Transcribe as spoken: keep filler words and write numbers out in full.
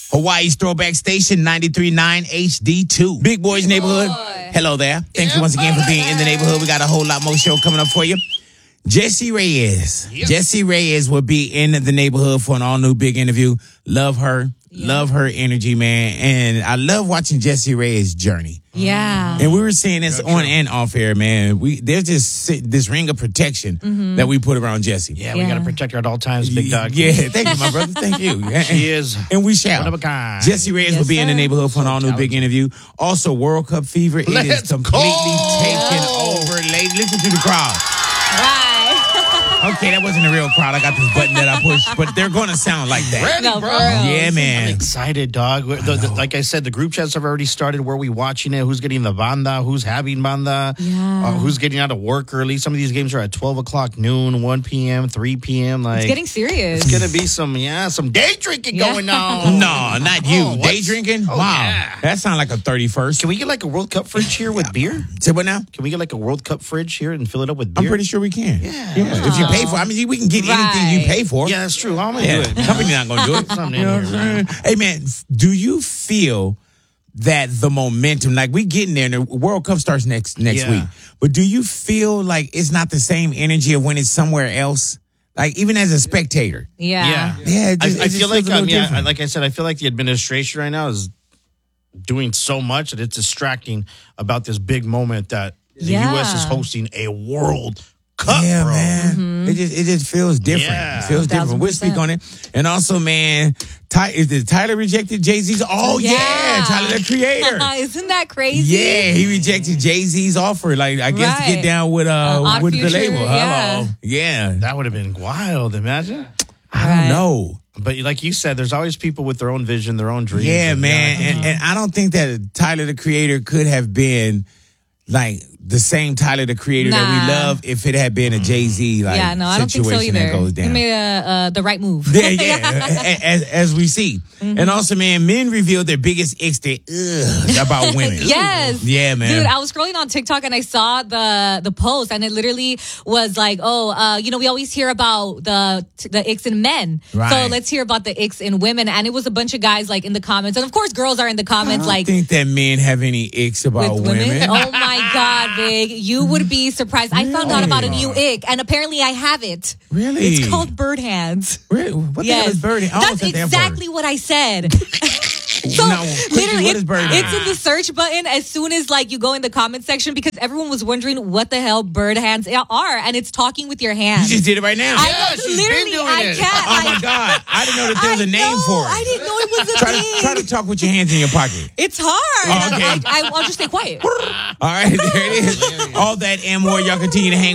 Hawaii's throwback station, ninety-three point nine H D two. Big Boys Neighborhood. Hello there. Thank you once again for being in the neighborhood. We got a whole lot more show coming up for you. Jessie Reyes. Yep. Jessie Reyes will be in the neighborhood for an all-new big interview. Love her. Yeah. Love her energy, man. And I love watching Jessie Reyes' journey. Yeah. And we were saying this on and off air, man. We There's just this ring of protection mm-hmm. that we put around Jessie. Yeah, yeah. we got to protect her at all times, big dog. Yeah, thank you, my brother. Thank you. She is. And we shall. One of a kind. Jessie Reyes yes, will be sir. in the neighborhood for an all-new big interview. Also, World Cup fever. It Let's is completely go. taken over. Ladies, listen to the crowd. Right. Okay, that wasn't a real crowd. I got this button that I pushed, but they're going to sound like that. Ready, no, bro. Yeah, man. I'm excited, dog. The, the, like I said, the group chats have already started. Where are we watching it? Who's getting the banda? Who's having banda? Yeah. Uh, who's getting out of work early? Some of these games are at twelve o'clock noon, one p.m., three p.m. Like, it's getting serious. It's going to be some, yeah, some day drinking yeah. going on. No, not you. Oh, day drinking? Oh, wow. Yeah. That sounds like a thirty-first. Can we get like a World Cup fridge here with beer? Say what now? Can we get like a World Cup fridge here and fill it up with beer? I'm pretty sure we can. Yeah. yeah. If you pay for it. I mean, we can get right. anything you pay for. Yeah, that's true. I'm going to yeah. do it. Company not going to do it. Something You know in what I'm here, saying? Hey, man, do you feel that the momentum, like we getting there, and the World Cup starts next next Yeah. week, but do you feel like it's not the same energy of when it's somewhere else? Like, even as a spectator. Yeah. Yeah. Yeah, it just, I, I it just feel like, feels a um, little yeah, different. like I said, I feel like the administration right now is doing so much that it's distracting about this big moment that the Yeah. U S is hosting a World Cup, yeah, bro. man. Mm-hmm. It just it just feels different. Yeah. It feels different. We'll speak on it. And also, man, Ty, is it Tyler rejected Jay-Z's? Oh, yeah. Yeah. Tyler, the creator. Isn't that crazy? Yeah, he rejected Jay-Z's offer. Like, I guess to Right. get down with uh, Uh, Odd with the Future, label. yeah. Hello. Yeah. That would have been wild, imagine. I Right. don't know. But like you said, there's always people with their own vision, their own dreams. Yeah, and, man. yeah, And, and I don't think that Tyler, the creator, could have been like the same Tyler, the creator that we Nah. love if it had been a Jay-Z like Yeah, no, I don't think so situation that either. goes down. He made a, uh, the right move. Yeah, yeah, as, as we see. Mm-hmm. And also, man, men revealed their biggest ick they, ugh, about women. Yes. Yeah, man. Dude, I was scrolling on TikTok and I saw the the post and it literally was like, oh, uh, you know, we always hear about the the icks in men. Right. So let's hear about the icks in women. And it was a bunch of guys like in the comments. And of course, girls are in the I comments don't like, think that men have any icks about with women. women. Oh my God, Big. You would be surprised. I found out about a new ick and apparently I have it. Really? It's called bird hands. Really? What the hell Yes. is birdie? I almost That's said the F exactly what I said. So No, quickly, literally, what it- is bird it's hands? in the search button as soon as like you go in the comment section because everyone was wondering what the hell bird hands are, and it's talking with your You hands. just did it right now. I Yeah, know, she's been literally, doing I it. can't. Oh, my I, God. I didn't know that there was I a name know, for it. I didn't know it was a Try thing. to, try to talk with your hands in your pocket. It's hard. Oh, okay. I, I, I'll just stay quiet. All right, there it is. All that and more. Y'all continue to hang